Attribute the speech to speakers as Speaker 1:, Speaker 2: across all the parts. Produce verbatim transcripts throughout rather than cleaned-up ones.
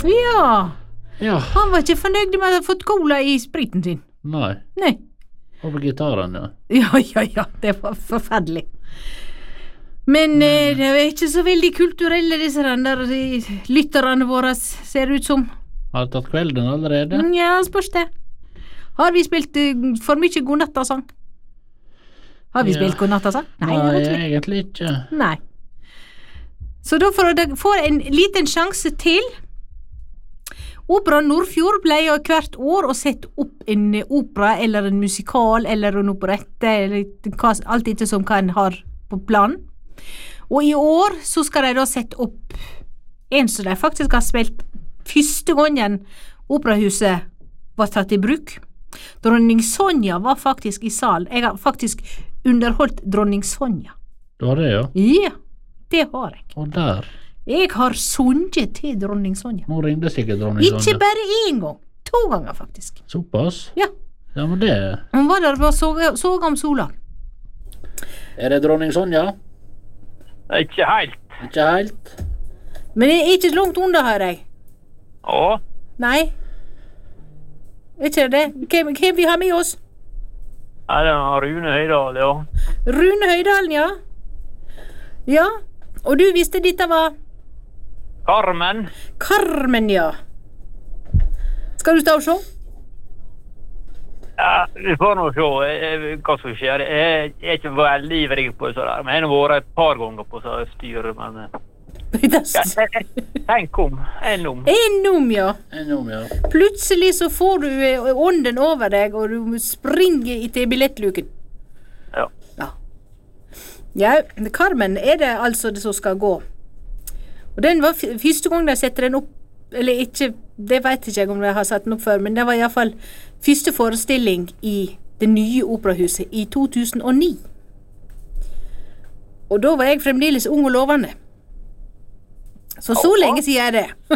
Speaker 1: Ja.
Speaker 2: Ja.
Speaker 1: Han var ikke fornøyd med å ha fått cola i spriten sin.
Speaker 2: Nei.
Speaker 1: Nei.
Speaker 2: Og på gitaren, ja.
Speaker 1: Ja, ja, ja. Det var forferdelig. Men eh, det er ikke så veldig kulturelle, disse der eh, lytterne våre, ser ut som.
Speaker 2: Har du tatt kvelden allerede?
Speaker 1: Mm, Ja, spørs det. Har vi spilt eh, for mye godnattasang? Har vi
Speaker 2: Ja.
Speaker 1: spilt godnattasang? Nei,
Speaker 2: Nei,
Speaker 1: det har ikke vi.
Speaker 2: egentlig ikke.
Speaker 1: Nei. Så da får dere få en liten sjanse til. Opera Nordfjord pleier hvert år å sette opp en opera eller en musikal eller en operette, eller hva, alt etter som hva en har på planen. Og i år så skal de da sette opp en som de faktisk har spilt første gangen operahuset var tatt i bruk. Dronning Sonja var faktisk i salen. Jeg har faktisk underholdt dronning Sonja.
Speaker 2: Du har det, ja.
Speaker 1: Ja, det har jeg.
Speaker 2: Og der.
Speaker 1: Jeg har sunget til dronning Sonja.
Speaker 2: Nå ringte sikkert dronning
Speaker 1: Ikke
Speaker 2: Sonja.
Speaker 1: bare én gang. To ganger, faktisk.
Speaker 2: Såpass?
Speaker 1: Ja.
Speaker 2: Ja, men det...
Speaker 1: Hun var der og så, så om sola.
Speaker 2: Er det dronning Sonja?
Speaker 3: Ikke helt.
Speaker 2: Ikke helt.
Speaker 1: Men jeg er ikke langt unna, hører jeg.
Speaker 3: Ja,
Speaker 1: Nei. Er ikke det? Hvem, hvem vi har med oss?
Speaker 3: er det Rune Høydal, ja.
Speaker 1: Rune Høydalen, ja. Ja. Og du visste dette var
Speaker 3: Carmen.
Speaker 1: Carmen, ja. Skal du stå og se?
Speaker 3: Ja, vi får nå se jeg, jeg, hva som skjer. Jeg, jeg er ikke veldig ivrig på det sådär. Men jeg har vært et par ganger på så styr, men... eh, Ja, tenk om. En om.
Speaker 1: Enom, ja.
Speaker 2: Enom, ja.
Speaker 1: Plutselig så får du eh, ånden over deg, og du springer til billettluken.
Speaker 3: Ja.
Speaker 1: Ja. Ja, Carmen er det altså det som skal gå. Og den var f- første gang de setter den opp, eller ikke, det vet ikke jeg om de har satt den opp før, men det var i hvert fall første forestilling i det nye operahuset i to tusen og ni. Og da var jeg fremdeles ung og lovende. Så så lenge siden er det.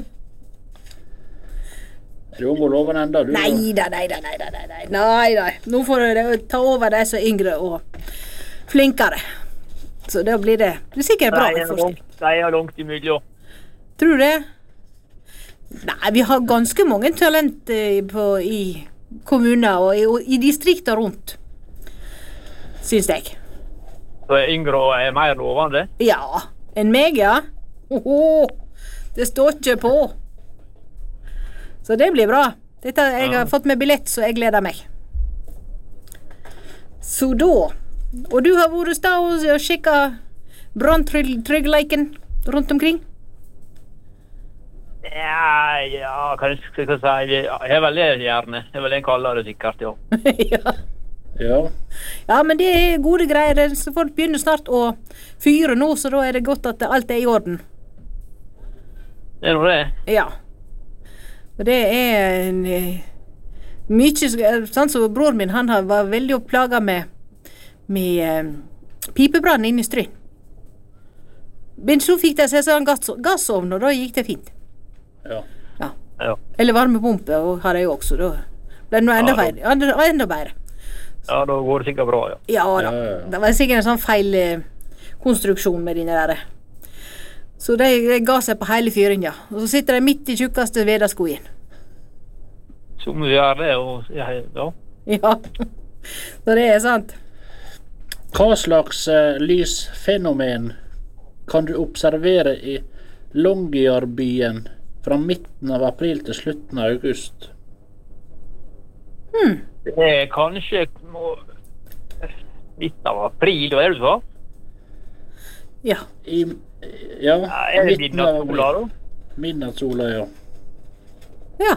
Speaker 2: Er du ung og lovende enda, du?
Speaker 1: Nei da, nei da, nei da, nei da, nei da. Nå får dere ta over de som er yngre og flinkere. Så da blir det, det blir sikkert bra med forestilling.
Speaker 3: De er langt imellom.
Speaker 1: Tror du det? Nei, vi har ganske mange talent eh, på, i kommuner og i, og i distrikter rundt, synes jeg.
Speaker 3: Så er yngre og er mer lovende.
Speaker 1: Ja, enn meg, ja. Oho, det står ikke på. Så det blir bra. Dette, jeg har fått med billett, så jeg gleder meg. Så da, og du har vært sta og sjekket branntryggleiken rundt omkring?
Speaker 3: Ja, ja, kanskje skal jeg si, jeg er vel det gjerne. Jeg vil en kaller det sikkert, ja.
Speaker 1: Ja.
Speaker 2: Ja.
Speaker 1: Ja, men det er gode greier, så folk begynner snart å fyre nå, så da er det godt at alt er i orden.
Speaker 3: Det er nå det.
Speaker 1: Ja. Og det er en, eh, mye, sånn som bror min, han har- var veldig oppplaget med, med eh, pipebrann inne i Stryn. Men så fikk de seg sånn gass, gassovn, og da gikk det fint.
Speaker 2: Ja.
Speaker 1: Ja.
Speaker 3: Ja,
Speaker 1: Eller varmepumpe, og har jeg jo også, da ble det noe enda,
Speaker 3: Ja, da-
Speaker 1: feil, enda, enda bedre.
Speaker 3: ja da går det sikkert bra, ja.
Speaker 1: Ja da,
Speaker 2: Ja, ja, ja.
Speaker 1: det var sikkert en sånn feil eh, konstruksjon med dine der. Så de, de ga seg på hele fyringen, ja. Og så sitter de midt i tjukkeste vedaskogen.
Speaker 3: Som vi gjør det, og ja, ja.
Speaker 1: Ja, så det er sant.
Speaker 2: Hva slags eh, lysfenomen kan du observere i Longyearbyen fra midten av april til slutten av august?
Speaker 3: Det er kanskje må- midt av april, hva er det du sa?
Speaker 1: Ja.
Speaker 2: I, ja,
Speaker 3: Ja, er det
Speaker 2: midten av
Speaker 3: midnattssola,
Speaker 2: april.
Speaker 3: da?
Speaker 2: Midnattssola, ja.
Speaker 1: Ja.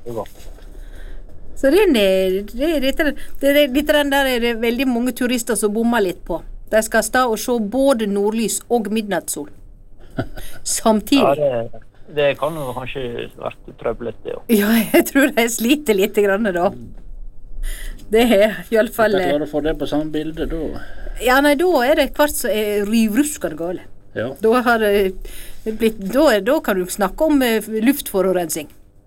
Speaker 1: Så den er, det, er- dette, det, det, dette den der er det veldig mange turister som bommer litt på. De skal stå og se både nordlys og midnattssol.
Speaker 3: Ja,
Speaker 1: Samtidig.
Speaker 3: det, det kan jo kanskje være trøblete, ja.
Speaker 1: Ja, jeg tror de sliter litt grann da. Det er i alle fall...
Speaker 2: Jeg klarer å få det på samme bilde, da.
Speaker 1: Ja, nei, da er det hvert som er rivruskende gale.
Speaker 2: Ja.
Speaker 1: Da har det blitt... Da, er- da kan du snakke om eh, luftforurensing.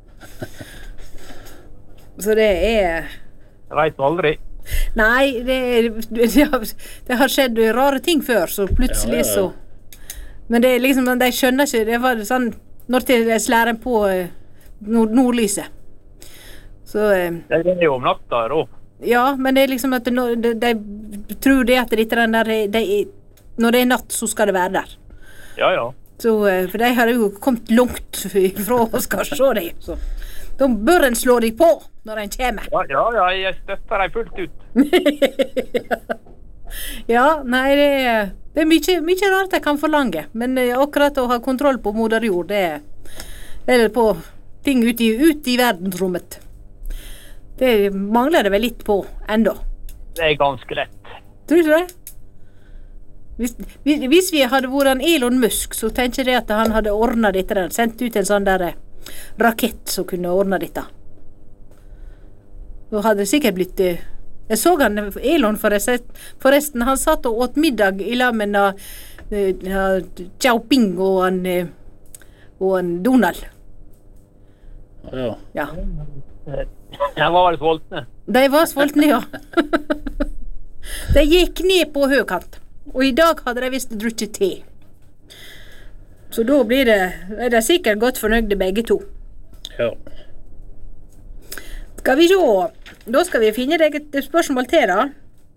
Speaker 1: Så det er...
Speaker 3: Jeg vet nå aldri.
Speaker 1: Nei, det, er, det, har, det har skjedd rare ting før, så plutselig
Speaker 2: Ja, ja, ja.
Speaker 1: så... Men det er liksom, de skjønner ikke, det var sånn når til slår en på eh, nord nordlyset. Så eh,
Speaker 3: Det er jo om natta, da.
Speaker 1: ja, men det er liksom at de, de, de tror det at dette der, de, når det er natt, så skal det være der.
Speaker 3: Ja, ja.
Speaker 1: Så, eh, for de har jo kommet langt fra og skal se deg. Så da bør en slå deg på når en kommer.
Speaker 3: Ja, ja, ja jeg støtter deg fullt ut.
Speaker 1: Ja, nei, det er, det er mye, mye rart jeg kan forlange. Men eh, akkurat å ha kontroll på moder jord, det er eller på ting ute i, ut i verdensrommet. Det mangler det vel litt på enda.
Speaker 3: Det er ganske lett.
Speaker 1: Tror du det? Hvis, hvis vi hadde vært en Elon Musk, så tenker jeg at han hadde ordnet dette der, sendt ut en sånn der rakett som kunne ordne dette. Da hadde det sikkert blitt... Jeg så han, Elon forresten, forresten han satt og åt middag i lag med uh, uh, Xiaoping og han, uh, og han Donald.
Speaker 2: Ja.
Speaker 1: Ja.
Speaker 3: Jeg var vel sultne.
Speaker 1: De var sultne, ja. De gikk ned på høykant, og i dag hadde de visst drukket te. Så da blir det, er de sikkert godt fornøyde begge to.
Speaker 2: Ja.
Speaker 1: Skal vi se, da skal vi finne deg et spørsmål til da.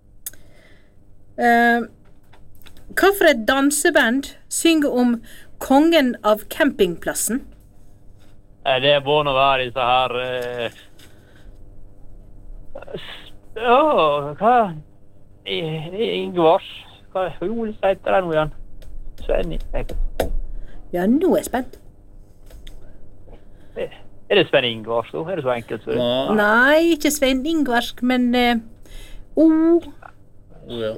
Speaker 1: Uh, hva for et danseband synger om kongen av campingplassen?
Speaker 3: Nei, det må nå være disse her... Eh... Ja, hva? I, i Ingvars. Hva Jolis heter det nå igjen? Svenny.
Speaker 1: Ja, nå er jeg spent.
Speaker 3: Er det Sven Ingvars, da? Er det så enkelt? Så?
Speaker 2: Nei.
Speaker 1: Nei, ikke Sven Ingvarsk, men uh, O.
Speaker 2: Oh, ja.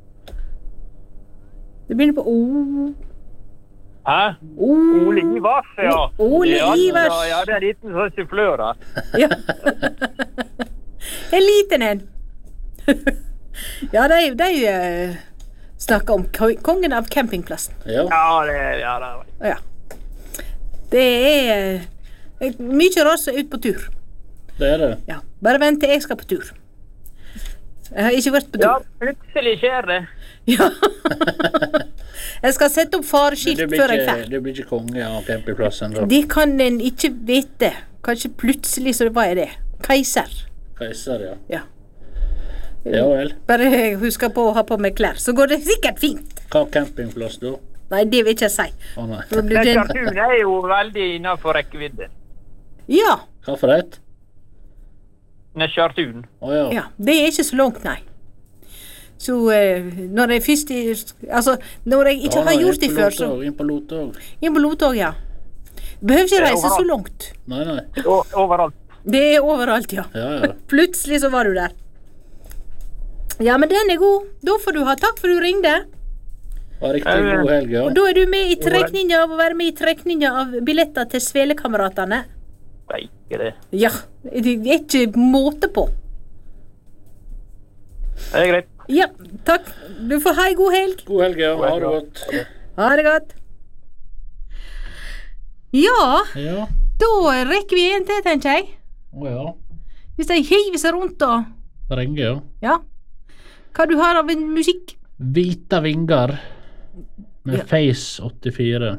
Speaker 1: Det begynner på O.
Speaker 3: Hæ?
Speaker 1: O.
Speaker 3: Ole Ivars, ja.
Speaker 1: Ole
Speaker 3: ja,
Speaker 1: Ivars.
Speaker 3: Ja, ja, det er en liten sånn sufflør da.
Speaker 1: Ja. En liten en. Ja, de, de uh, snakker om ko- kongen av campingplassen.
Speaker 2: Ja.
Speaker 3: Ja, det, ja, det er
Speaker 1: Ja. Det er uh, mye rart som er ute på tur.
Speaker 2: Det er det.
Speaker 1: Ja, bare vent til jeg skal på tur. Jeg har ikke vært på
Speaker 3: Ja,
Speaker 1: tur.
Speaker 3: plutselig skjer det.
Speaker 1: Ja. Jeg skal sette opp fareskilt
Speaker 2: Det blir
Speaker 1: før jeg
Speaker 2: ikke,
Speaker 1: fer.
Speaker 2: det blir ikke konge av campingplassen da.
Speaker 1: Det kan en ikke vite. Kanskje plutselig så hva er det? Keiser.
Speaker 2: Keiser, ja.
Speaker 1: Ja.
Speaker 2: Ja vel.
Speaker 1: Bare husk på å ha på meg klær, så går det sikkert fint.
Speaker 2: Hva campingplass da?
Speaker 1: Nei, det vil ikke jeg si.
Speaker 2: Å nei.
Speaker 1: Da blir
Speaker 3: Men
Speaker 1: det-
Speaker 3: Kjartun er jo veldig innenfor rekkevidde.
Speaker 1: Ja,
Speaker 2: Hva for et?
Speaker 3: Nei, Kjartun.
Speaker 2: Å ja.
Speaker 1: ja, det er ikke så langt, nei. Så eh, når jeg først i, altså, når jeg ikke
Speaker 2: Ja,
Speaker 1: har
Speaker 2: inn
Speaker 1: gjort
Speaker 2: på
Speaker 1: det før, så
Speaker 2: Lotog, inn på Lotog.
Speaker 1: inn på Lotog, ja. Behøver ikke
Speaker 3: Det er
Speaker 1: reise så
Speaker 3: overalt.
Speaker 1: langt.
Speaker 2: Nei, nei.
Speaker 3: O- Overalt.
Speaker 1: Det er overalt, ja.
Speaker 2: Ja, ja.
Speaker 1: Plutselig så var du der. Ja, men den er god. Da får du ha takk for du ringte.
Speaker 2: Ha riktig god helg, ja.
Speaker 1: Og da er du med i trekninga av å være med i trekninga av billetter til Svele-kameratene.
Speaker 3: Nei, ikke det.
Speaker 1: Ja, det er ikke måte på.
Speaker 3: Det er greit.
Speaker 1: Ja, takk. Du får ha en god helg.
Speaker 2: God helg, ja. Ha det godt.
Speaker 1: Ha det godt. Ja,
Speaker 2: Ja.
Speaker 1: da rekker vi en til, tenker jeg.
Speaker 2: Å ja.
Speaker 1: Hvis de hiver seg rundt da.
Speaker 2: Ringer, ja.
Speaker 1: Ja. Hva du har av en musikk?
Speaker 2: Hvita vinger med
Speaker 1: Ja.
Speaker 2: Face åttifire.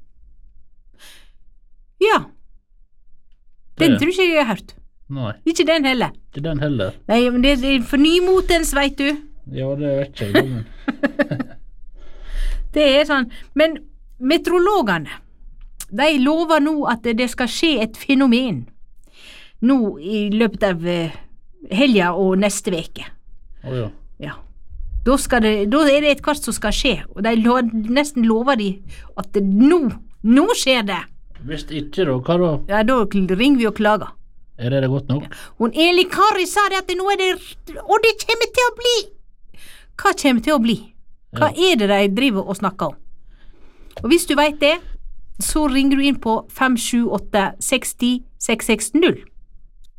Speaker 1: Ja, den
Speaker 2: Det-
Speaker 1: tror ikke jeg har hørt.
Speaker 2: Nei,
Speaker 1: Ikke den heller.
Speaker 2: ikke den heller.
Speaker 1: Nei, men det er for nymotens, vet du.
Speaker 2: Ja, det vet ikke jeg, men
Speaker 1: Det er sånn. Men meteorologene, de lover nå at det skal skje et fenomen nå i løpet av eh, helga og neste veke.
Speaker 2: Å ja.
Speaker 1: Ja. Da, skal det, da er det et hvert som skal skje, og de lo, nesten lover de at det, nå, nå skjer det.
Speaker 2: Hvis ikke da, hva da?
Speaker 1: Ja, da ringer vi og klager.
Speaker 2: Er det det godt nok?
Speaker 1: Hun Eli Kari sa det at nå er det, og det kommer til å bli. Hva kommer til å bli? Hva er det de driver og snakker om? Og hvis du vet det, så ringer du inn på fem sju åtte seks null seks seks null.